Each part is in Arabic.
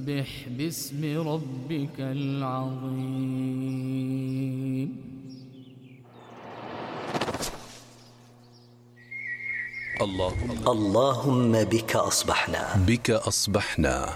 فسبح باسم ربك العظيم. اللهم بك أصبحنا. بك أصبحنا.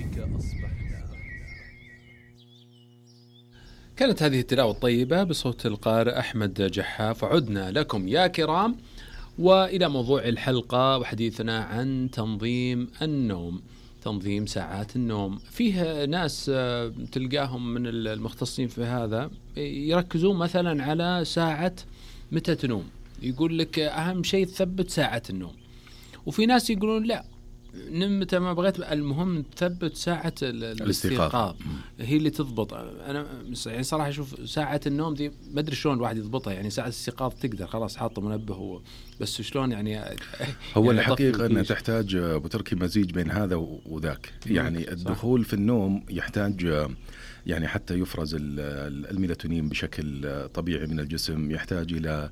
كانت هذه التلاوة الطيبة بصوت القارئ أحمد جحاف. وعدنا لكم يا كرام وإلى موضوع الحلقة وحديثنا عن تنظيم النوم، تنظيم ساعات النوم. فيه ناس تلقاهم من المختصين في هذا يركزون مثلا على ساعة متى تنوم، يقول لك أهم شيء تثبت ساعة النوم. وفي ناس يقولون لا، نم متى ما بغيت، المهم تثبت ساعة الاستيقاظ هي اللي تضبط. أنا يعني صراحة أشوف ساعة النوم دي ما أدري شلون الواحد يضبطها، يعني ساعة الاستيقاظ تقدر خلاص حاطه منبه هو، بس شلون يعني هو يعني الحقيقة أنها تحتاج بتركي مزيج بين هذا وذاك. يعني الدخول في النوم يحتاج يعني حتى يفرز الميلاتونين بشكل طبيعي من الجسم، يحتاج إلى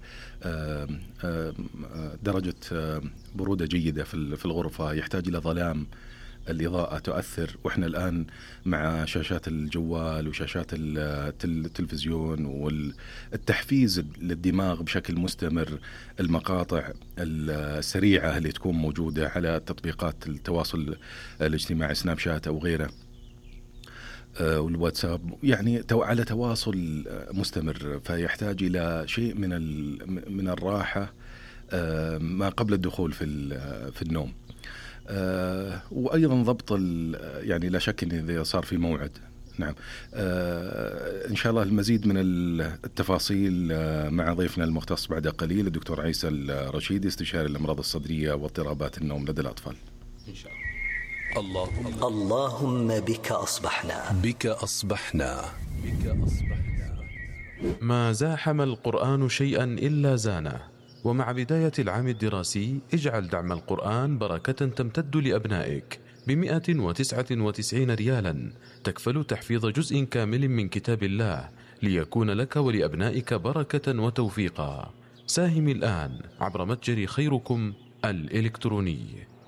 درجة برودة جيدة في الغرفة، يحتاج إلى ظلام، الإضاءة تؤثر. وإحنا الآن مع شاشات الجوال وشاشات التلفزيون والتحفيز للدماغ بشكل مستمر، المقاطع السريعة اللي تكون موجودة على تطبيقات التواصل الاجتماعي سناب شات أو غيره والواتساب، يعني على تواصل مستمر، فيحتاج إلى شيء من الراحة ما قبل الدخول في النوم. وأيضا ضبط يعني لا شك أن إذا صار في موعد. نعم. إن شاء الله المزيد من التفاصيل مع ضيفنا المختص بعد قليل الدكتور عيسى الرشيدي، استشاري الأمراض الصدرية واضطرابات النوم لدى الأطفال إن شاء الله. اللهم بك أصبحنا. بك أصبحنا. بك أصبحنا. ما زاحم القرآن شيئا إلا زانه. ومع بداية العام الدراسي اجعل دعم القرآن بركة تمتد لأبنائك ب199 ريالا، تكفل تحفيظ جزء كامل من كتاب الله ليكون لك ولأبنائك بركة وتوفيقا. ساهم الآن عبر متجر خيركم الإلكتروني.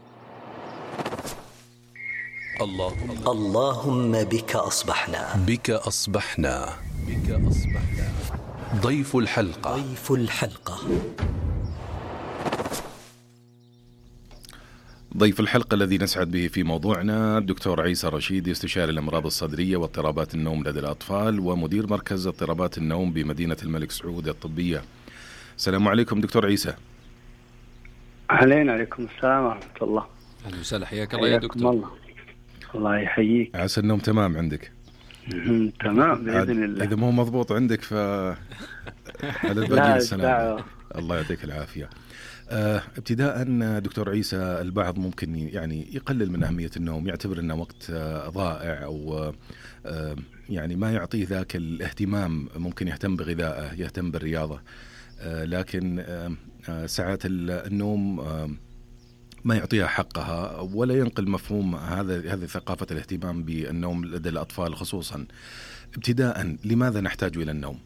اللهم بك أصبحنا. بك أصبحنا. بك أصبحنا. ضيف الحلقة. ضيف الحلقة. ضيف الحلقة الذي نسعد به في موضوعنا الدكتور عيسى الرشيدي، استشاري الأمراض الصدرية واضطرابات النوم لدى الأطفال ومدير مركز اضطرابات النوم بمدينة الملك سعود الطبية. السلام عليكم دكتور عيسى. عليكم السلام ورحمة الله. أهلا وسهلا، حياك الله يا دكتور. الله يحييك. عسى النوم تمام عندك؟ تمام بإذن الله. إذا مو مضبوط عندك على الباقي السلام. الله يعطيك العافية. ابتداء دكتور عيسى، البعض ممكن يعني يقلل من أهمية النوم، يعتبر أنه وقت ضائع أو يعني ما يعطيه ذاك الاهتمام، ممكن يهتم بغذائه، يهتم بالرياضة، لكن ساعات النوم ما يعطيها حقها ولا ينقل مفهوم هذه ثقافة الاهتمام بالنوم لدى الأطفال خصوصا. ابتداء لماذا نحتاج إلى النوم؟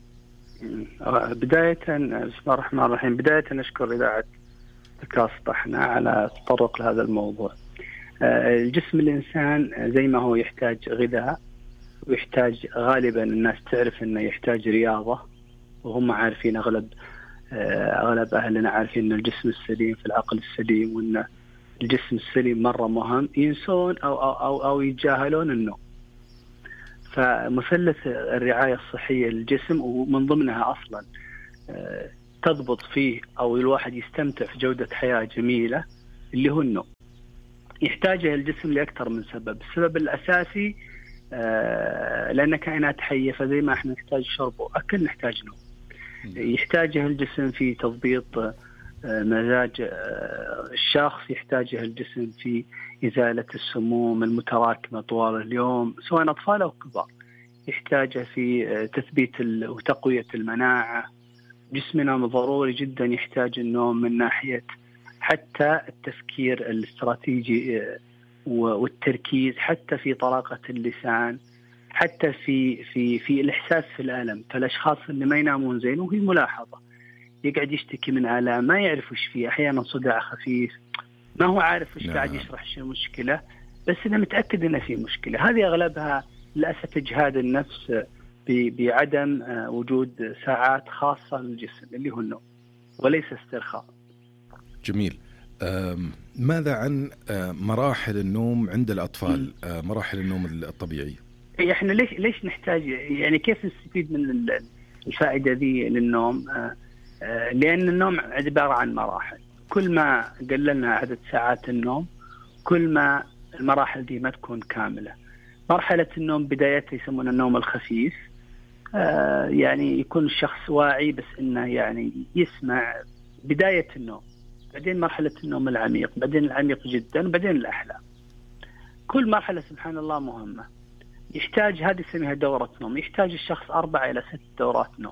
بداية بسم الله الرحمن الرحيم. بداية نشكر إذاعة بك أصبحنا على التطرق لهذا الموضوع. الجسم الإنسان زي ما هو يحتاج غذاء، ويحتاج غالبا الناس تعرف أنه يحتاج رياضة، وهم عارفين أغلب أهلنا عارفين أن الجسم السليم في العقل السليم، وأن الجسم السليم مرة مهم، ينسون أو يتجاهلون النوم. فمثلث الرعاية الصحية للجسم ومن ضمنها أصلا تضبط فيه أو الواحد يستمتع في جودة حياة جميلة اللي هو النوم. يحتاجه الجسم لأكثر من سبب. السبب الأساسي لأن كائنات حية، فزي ما احنا نحتاج شرب وأكل نحتاج نوم. يحتاجه الجسم في تضبيط مزاج الشخص، يحتاجه الجسم في إزالة السموم المتراكمة طوال اليوم سواء أطفال أو كبار، يحتاجه في تثبيت وتقوية المناعة. جسمنا ضروري جدا يحتاج النوم من ناحية حتى التفكير الاستراتيجي والتركيز، حتى في طلاقة اللسان، حتى في الإحساس في الألم. فالأشخاص اللي ما ينامون زين، وهي ملاحظة، يقعد يشتكي من آلام ما يعرف وش فيه، أحيانا صداع خفيف ما هو عارف وش قاعد يشرح شو المشكلة، بس أنا متأكد أن في مشكلة. هذه أغلبها للأسف إجهاد النفس بعدم وجود ساعات خاصة للجسم اللي هو النوم وليس استرخاء. جميل. ماذا عن مراحل النوم عند الأطفال؟ مراحل النوم الطبيعي احنا ليش نحتاج، يعني كيف نستفيد من الفائدة ذي للنوم؟ لأن النوم عبارة عن مراحل، كل ما قللنا عدد ساعات النوم كل ما المراحل دي ما تكون كاملة. مرحلة النوم بدايتها يسمونها النوم الخفيف، يعني يكون الشخص واعي بس إنه يعني يسمع بداية النوم، بعدين مرحلة النوم العميق، بعدين العميق جدا، بعدين الأحلام. كل مرحلة سبحان الله مهمة. يحتاج، هذه نسميها دورة نوم، يحتاج الشخص 4 إلى 6 دورات نوم.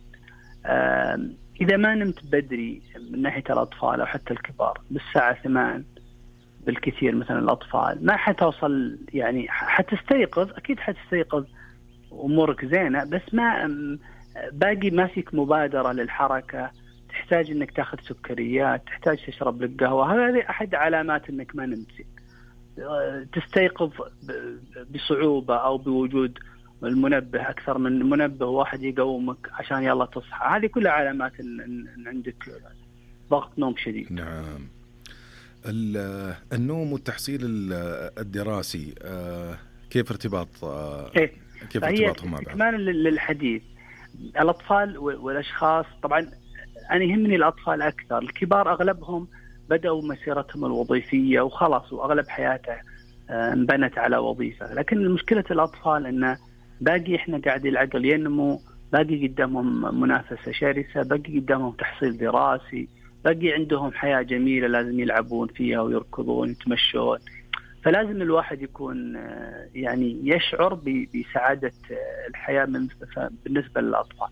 إذا ما نمت بدري من ناحية الأطفال أو حتى الكبار بالساعة 8 بالكثير مثلا الأطفال، ما حتوصل، يعني حتستيقظ، أكيد حتستيقظ أمورك زينة، بس ما باقي ما فيك مبادرة للحركة، تحتاج إنك تأخذ سكريات، تحتاج تشرب لك قهوة. هذه أحد علامات إنك ما نمت. تستيقظ بصعوبة أو بوجود المنبه أكثر من منبه واحد يقومك عشان يلا تصحى، هذه كلها علامات إن عندك ضغط نوم شديد. نعم. النوم والتحصيل الدراسي كيف ارتباطهم مع بعض؟ كمان للحديث الأطفال والأشخاص، طبعا أنا يهمني الأطفال أكثر. الكبار أغلبهم بدأوا مسيرتهم الوظيفية وخلاص، وأغلب حياته انبنت على وظيفة، لكن مشكلة الأطفال أنه باقي إحنا قاعد العقل ينمو، باقي قدامهم منافسة شرسة، باقي قدامهم تحصيل دراسي، باقي عندهم حياة جميلة لازم يلعبون فيها ويركضون يتمشون. فلازم الواحد يكون يعني يشعر بسعادة الحياة بالنسبة للأطفال.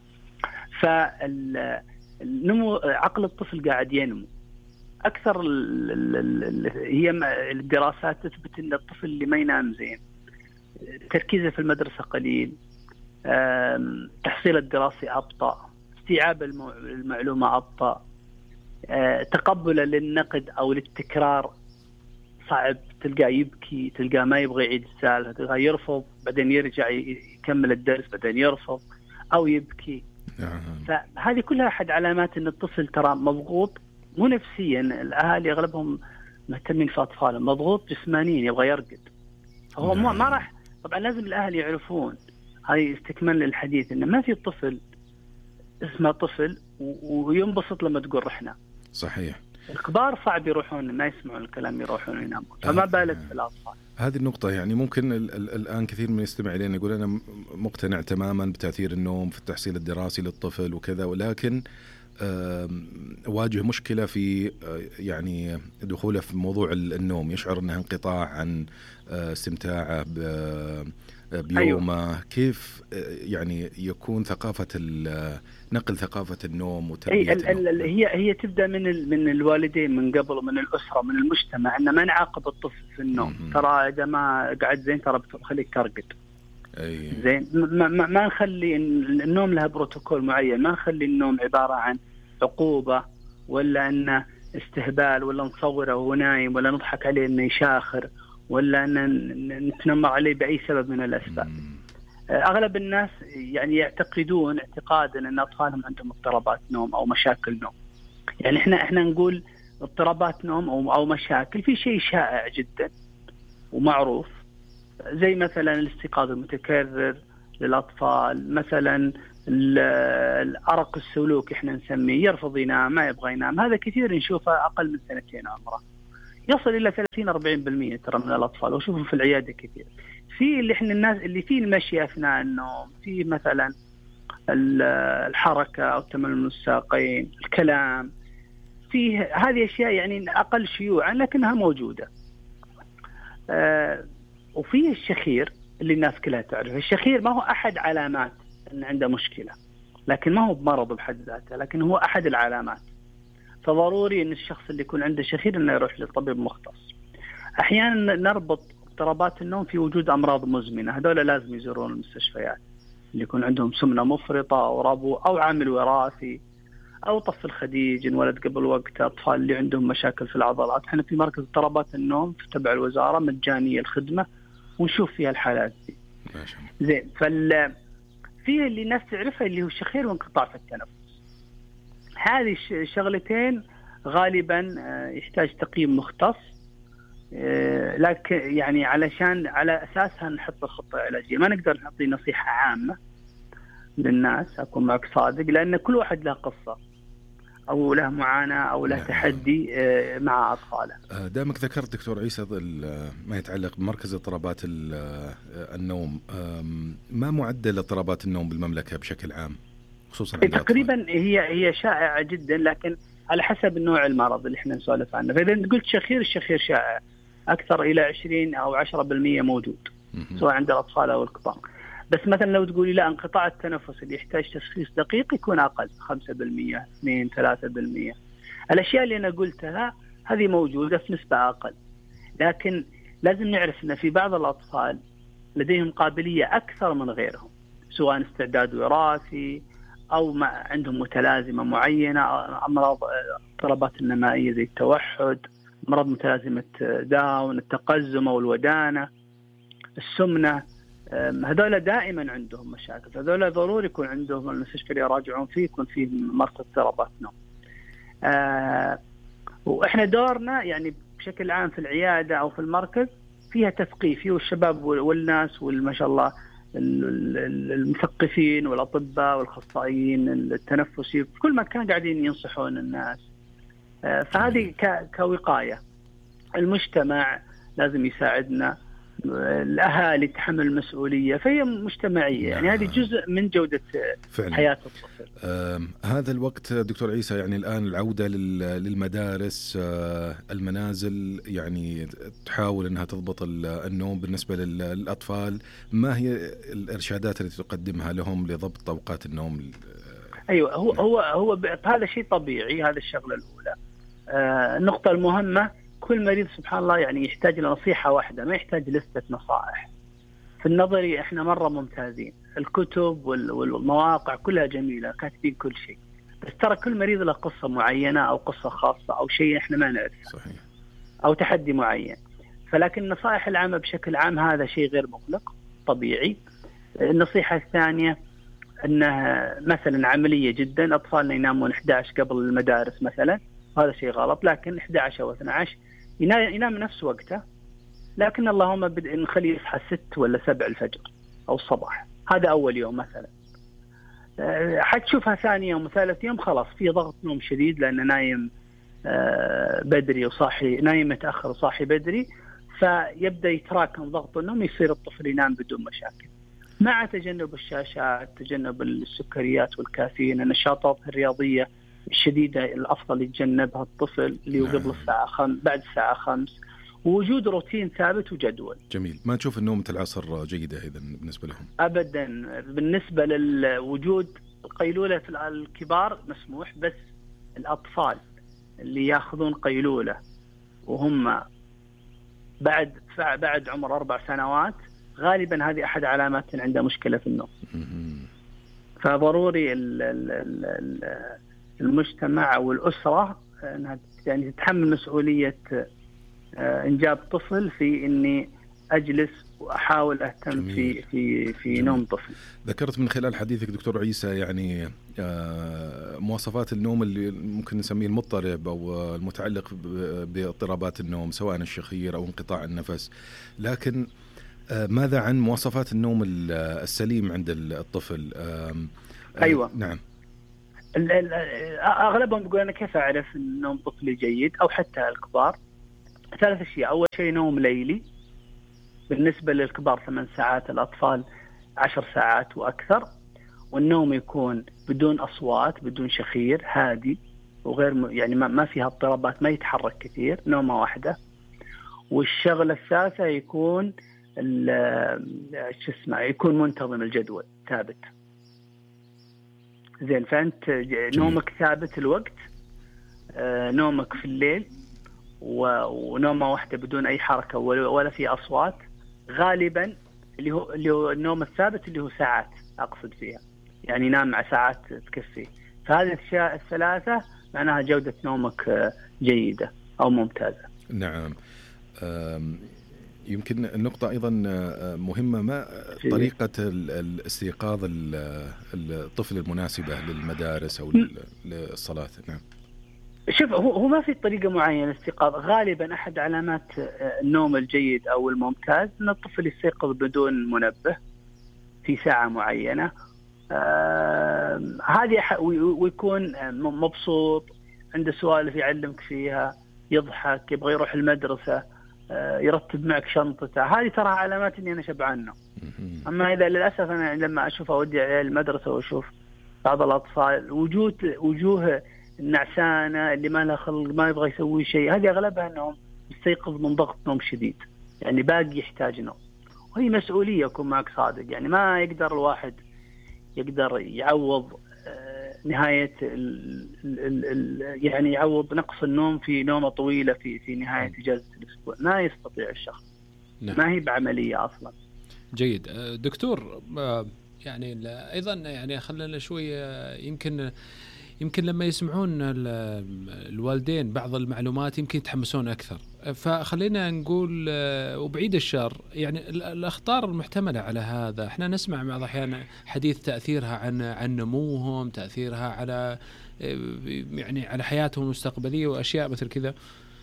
فالنمو عقل الطفل قاعد ينمو أكثر. هي الدراسات تثبت أن الطفل اللي ما ينام زين، تركيزه في المدرسة قليل، تحصيل الدراسي أبطأ، استيعاب المعلومة أبطأ، تقبله للنقد أو للتكرار صعب، تلقاه يبكي، تلقاه ما يبغى يعيد السالفة، تلقاه يرفض بعدين يرجع يكمل الدرس بعدين يرفض أو يبكي. فهذه كلها أحد علامات أن الطفل ترى مضغوط، مو نفسيا. الأهالي أغلبهم مهتمين في أطفالهم، مضغوط جسمانيا يبغى يرقد. فهو ما راح، طبعا لازم الأهل يعرفون، هاي استكمال للحديث، إن ما في طفل اسمه طفل وينبسط لما تقول رحنا. صحيح. الكبار صعب يروحون، ما يسمعون الكلام يروحون ينامون، فما بالك في الأطفال. هذه النقطة يعني ممكن الآن كثير من يستمع إلينا يقول أنا مقتنع تماما بتأثير النوم في التحصيل الدراسي للطفل وكذا، ولكن واجه مشكلة في يعني دخوله في موضوع النوم، يشعر أنه انقطاع عن استمتاعه بيومه. أيوة. كيف يعني يكون نقل ثقافة النوم وتربية النوم؟ هي تبدأ من الوالدين من قبل، ومن الأسرة، من المجتمع، أن ما نعاقب الطفل في النوم. ترى إذا ما قعد زين ترى خليك ترقد. أيه. زين، ما نخلي النوم لها بروتوكول معين، ما نخلي النوم عبارة عن عقوبة ولا أنه استهبال ولا نصوره وهو نايم ولا نضحك عليه أنه يشاخر ولا أن نتنمر عليه بأي سبب من الأسباب. أغلب الناس يعني يعتقدون اعتقادا أن أطفالهم عندهم اضطرابات نوم أو مشاكل نوم. يعني إحنا نقول اضطرابات نوم أو مشاكل في شيء شائع جدا ومعروف، زي مثلا الاستيقاظ المتكرر للأطفال، مثلا الأرق السلوك إحنا نسميه، يرفض ينام، ما يبغى ينام. هذا كثير نشوفه أقل من 2 عمره، يصل إلى 30-40% ترى من الأطفال، وشوفوا في العيادة كثير. في اللي إحنا الناس اللي فيه المشي أثناء النوم، في مثلا الحركة أو تململ الساقين، الكلام، فيه هذه أشياء يعني أقل شيوعا لكنها موجودة. وفيه الشخير اللي الناس كلها تعرف. الشخير ما هو أحد علامات أن عنده مشكلة، لكن ما هو بمرض بحد ذاته، لكن هو أحد العلامات. فضروري أن الشخص اللي يكون عنده شخير أنه يروح لطبيب مختص. أحيانا نربط اضطرابات النوم في وجود أمراض مزمنة، هذول لازم يزورون المستشفيات. اللي يكون عندهم سمنة مفرطة أو ربو أو عامل وراثي أو طفل خديج، انولد قبل وقت، أطفال اللي عندهم مشاكل في العضلات. احنا في مركز اضطرابات النوم في تبع الوزارة مجانية الخدمة ونشوف فيها الحالات دي. زين. فيه اللي الناس تعرفها اللي هو الشخير وانقطاع في التنفس. هذه الشغلتين غالبا يحتاج تقييم مختص، لكن يعني علشان على أساسها نحط الخطة العلاجية. ما نقدر نعطي نصيحة عامة للناس، أكون معك صادق، لأن كل واحد له قصة أو له معاناة أو له تحدي مع أطفاله. دامك ذكرت دكتور عيسى ما يتعلق بمركز اضطرابات النوم، ما معدل اضطرابات النوم بالمملكة بشكل عام خصوصا عند تقريبا هي شائعة جدا، لكن على حسب النوع المرض اللي احنا نسولف عنه. فإذا قلت شخير، الشخير شائع أكثر، إلى 20 أو 10% موجود سواء عند الأطفال أو الكبار. بس مثلا لو تقولي لا، انقطاع التنفس اللي يحتاج تشخيص دقيق يكون أقل، 5%، 2، 3%. الأشياء اللي أنا قلتها هذه موجودة في نسبة أقل، لكن لازم نعرف أن في بعض الأطفال لديهم قابلية أكثر من غيرهم، سواء استعداد وراثي أو ما عندهم متلازمة معينة، أمراض اضطرابات النمائية زي التوحد، أمراض متلازمة داون، التقزم أو الودانة، السمنة. هذول دائما عندهم مشاكل، هذول ضروري يكون عندهم المستشفى اللي يراجعون فيه يكون فيه مركز اضطرابات نوم. وإحنا دورنا يعني بشكل عام في العيادة أو في المركز فيها تثقيفي، والشباب والناس والما شاء الله المثقفين والأطباء والأخصائيين التنفسي في كل مكان قاعدين ينصحون الناس. فهذه كوقاية. المجتمع لازم يساعدنا، الأهالي تحمل المسؤولية، فهي مجتمعية. يعني هذه جزء من جودة فعلا حياة الطفل. هذا الوقت دكتور عيسى، يعني الآن العودة للمدارس، المنازل يعني تحاول أنها تضبط النوم بالنسبة للأطفال. ما هي الإرشادات التي تقدمها لهم لضبط أوقات النوم؟ أيوة، هو هذا شيء طبيعي، هذا الشغلة الأولى. النقطة المهمة، كل مريض سبحان الله يعني يحتاج لنصيحة واحدة، ما يحتاج لستة نصائح. في النظري احنا مرة ممتازين، الكتب والمواقع كلها جميلة، كاتبين كل شيء، بس ترى كل مريض له قصة معينة أو قصة خاصة أو شيء احنا ما نعرفه. صحيح. أو تحدي معين. فلكن النصائح العامة بشكل عام هذا شيء غير مقلق، طبيعي. النصيحة الثانية أنها مثلا عملية جدا، أطفالنا ينامون 11 قبل المدارس مثلا، هذا شيء غلط. لكن 11 أو 12 ينام نفس وقته، لكن اللهم نخليه يصحى 6 ولا 7 الفجر أو الصباح. هذا أول يوم مثلا. حتشوفها ثاني يوم وثالث يوم خلاص في ضغط نوم شديد، لأنه نايم بدري وصاحي، نايم متأخر وصاحي بدري، فيبدأ يتراكم ضغط النوم، يصير الطفل ينام بدون مشاكل. مع تجنب الشاشات، تجنب السكريات والكافيين، النشاطات الرياضية الشديدة الأفضل يتجنبها الطفل اللي هو قبل الساعة بعد الساعة 5، ووجود روتين ثابت وجدول. جميل. ما نشوف النوم العصر جيدة إذا بالنسبة لهم؟ أبدا. بالنسبة للوجود القيلولة في الكبار مسموح، بس الأطفال اللي يأخذون قيلولة وهم بعد عمر 4 سنوات غالبا هذه أحد علامات عنده مشكلة في النوم. فضروري المجتمع والأسرة أنها يعني تتحمل مسؤولية إنجاب طفل، في إني أجلس وأحاول أهتم في نوم طفل. ذكرت من خلال حديثك دكتور عيسى يعني مواصفات النوم اللي ممكن نسميه المضطرب أو المتعلق باضطرابات النوم، سواء الشخير أو انقطاع النفس، لكن ماذا عن مواصفات النوم السليم عند الطفل؟ أيوة. نعم. أغلبهم يقول أنا كيف أعرف أن نوم طفلي جيد أو حتى الكبار؟ 3 أشياء. أول شيء نوم ليلي، بالنسبة للكبار 8 ساعات، الأطفال 10 ساعات وأكثر، والنوم يكون بدون أصوات، بدون شخير، هادي وغير يعني ما فيها اضطرابات، ما يتحرك كثير، نومة واحدة. والشغلة الثالثة يكون يكون منتظم الجدول ثابت. زين. فأنت نومك ثابت الوقت، نومك في الليل، ونومة واحدة بدون أي حركة ولا في أصوات، غالبا اللي هو النوم الثابت اللي هو ساعات أقصد فيها، يعني ينام مع ساعات تكفي. فهذه الأشياء الثلاثة معناها جودة نومك جيدة أو ممتازة. نعم. يمكن النقطة أيضا مهمة، ما طريقة الاستيقاظ الطفل المناسبة للمدارس أو للصلاة؟ نعم. شوف، هو ما في طريقة معينة استيقاظ. غالبا أحد علامات النوم الجيد أو الممتاز أن الطفل يستيقظ بدون منبه في ساعة معينة، هذه ويكون مبسوط، عنده سوالف يعلمك فيها، يضحك، يبغى يروح المدرسة، يرتب معك شنطته. هذه ترى علامات إني أنا شبعان نوم. أما إذا للأسف أنا لما أشوف أودي عيال المدرسة وأشوف بعض الأطفال وجوه النعسانة اللي ما لها خلق، ما يبغى يسوي شيء، هذه أغلبها أنهم يستيقظ من ضغط نوم شديد، يعني باقي يحتاج نوم. وهي مسؤولية، أكون معك صادق، يعني ما يقدر الواحد يقدر يعوض نهاية يعني يعوض نقص النوم في نومة طويلة في نهاية إجازة الأسبوع، ما يستطيع الشخص. نعم. ما هي بعملية أصلا. جيد. دكتور، يعني أيضا يعني خلنا شوية، يمكن لما يسمعون الوالدين بعض المعلومات يمكن يتحمسون أكثر، فخلينا نقول وبعيد الشر يعني الأخطار المحتملة على هذا. احنا نسمع بعض الأحيان حديث تأثيرها عن نموهم، تأثيرها على يعني على حياتهم المستقبلية وأشياء مثل كذا.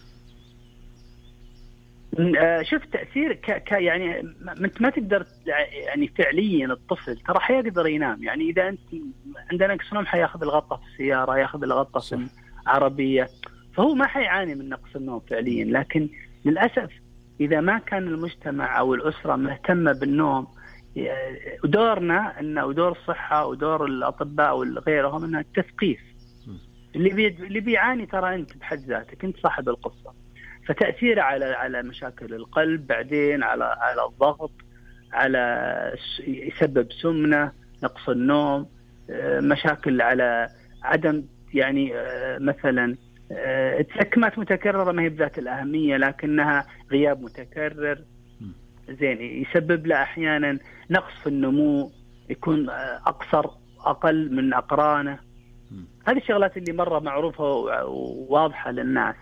شوف، تأثير يعني ما تقدر يعني فعليا الطفل ترى حيقدر ينام. يعني إذا أنت عندنا نقص نوم حياخذ الغطاء في السيارة، ياخذ الغطاء في العربية، فهو ما حيعاني من نقص النوم فعليا. لكن للأسف إذا ما كان المجتمع أو الأسرة مهتمة بالنوم، ودورنا إنه ودور الصحة ودور الأطباء وغيرهم إنه التثقيف. اللي بيعاني ترى أنت بحد ذاتك، أنت صاحب القصة. فتأثيره على مشاكل القلب، بعدين على الضغط، على يسبب سمنة، نقص النوم، مشاكل على عدم يعني مثلا تسكمات متكررة ما هي بذات الأهمية لكنها غياب متكرر، زين، يسبب له أحيانا نقص في النمو، يكون أقل من أقرانه. هذه الشغلات اللي مرة معروفة وواضحة للناس.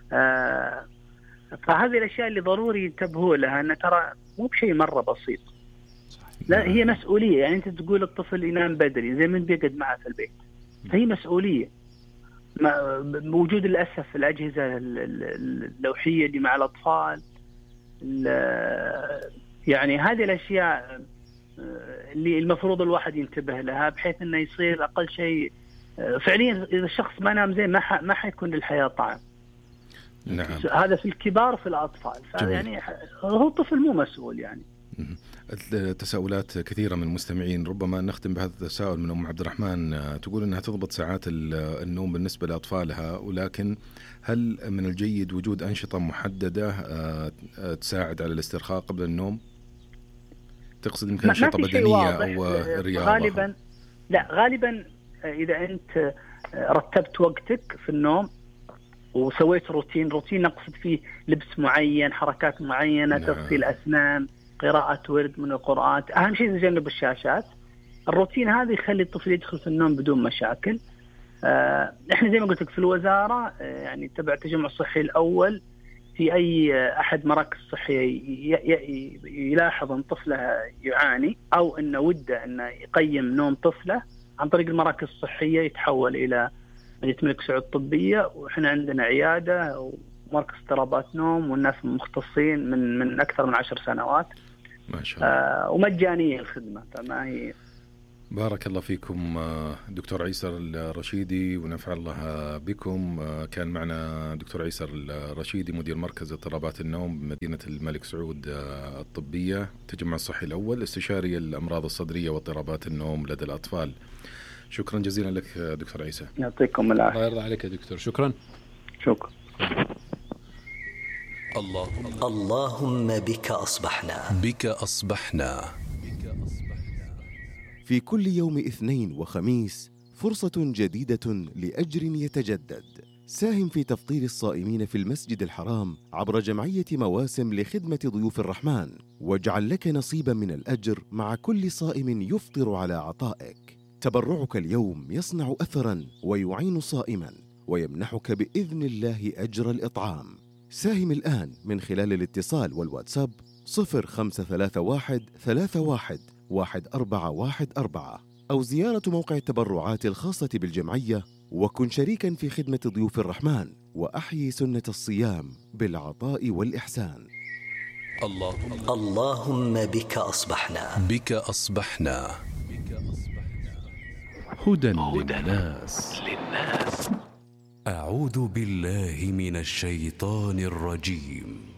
فهذه الأشياء اللي ضروري ينتبهوا لها، أن ترى مو بشيء مرة بسيط. لا، هي مسؤولية. يعني أنت تقول الطفل ينام بدري زي من بيقعد معه في البيت، فهي مسؤولية. موجود للأسف الأجهزة اللوحية اللي مع الأطفال، يعني هذه الأشياء اللي المفروض الواحد ينتبه لها، بحيث أنه يصير أقل شيء فعليا إذا الشخص ما نام زين ما حيكون للحياة طعم. نعم. هذا في الكبار وفي الأطفال. يعني هو الطفل مو مسؤول. يعني تساؤلات كثيرة من المستمعين، ربما نختم بهذا التساؤل من أم عبد الرحمن، تقول أنها تضبط ساعات النوم بالنسبة لأطفالها، ولكن هل من الجيد وجود أنشطة محددة تساعد على الاسترخاء قبل النوم؟ تقصد يمكن أنشطة بدنية أو رياضة؟ غالبا إذا أنت رتبت وقتك في النوم وسويت روتين نقصد فيه لبس معين، حركات معينة، تغسيل أسنان، قراءة ورد من القرآن، أهم شيء تجنب الشاشات. الروتين هذا يخلي الطفل يدخل في النوم بدون مشاكل. إحنا زي ما قلت لك في الوزارة يعني تبع التجمع الصحي الأول، في أي أحد مراكز صحية يلاحظ أن طفله يعاني أو أنه وده أنه يقيم نوم طفله عن طريق المراكز الصحية، يتحول إلى مدينة الملك سعود الطبية، وإحنا عندنا عيادة ومركز اضطرابات نوم، والناس مختصين من أكثر من 10 سنوات ما شاء الله، ومجانية الخدمة. فما هي. بارك الله فيكم دكتور عيسر الرشيدي ونفع الله بكم. كان معنا دكتور عيسر الرشيدي مدير مركز اضطرابات النوم بمدينة الملك سعود الطبية، التجمع الصحي الأول، استشاري الأمراض الصدرية واضطرابات النوم لدى الأطفال. شكرا جزيلا لك دكتور عيسى. يعطيكم العافية. الله يرضى عليك يا دكتور. شكرا. اللهم بك أصبحنا. في كل يوم اثنين وخميس فرصة جديدة لأجر يتجدد. ساهم في تفطير الصائمين في المسجد الحرام عبر جمعية مواسم لخدمة ضيوف الرحمن، واجعل لك نصيبا من الأجر مع كل صائم يفطر على عطائك. تبرعك اليوم يصنع أثراً ويعين صائماً ويمنحك بإذن الله أجر الإطعام. ساهم الآن من خلال الاتصال والواتساب 0531 31 1414 أو زيارة موقع التبرعات الخاصة بالجمعية، وكن شريكاً في خدمة ضيوف الرحمن وأحيي سنة الصيام بالعطاء والإحسان. اللهم بك أصبحنا. بك أصبحنا. هدى للناس. أعوذ بالله من الشيطان الرجيم.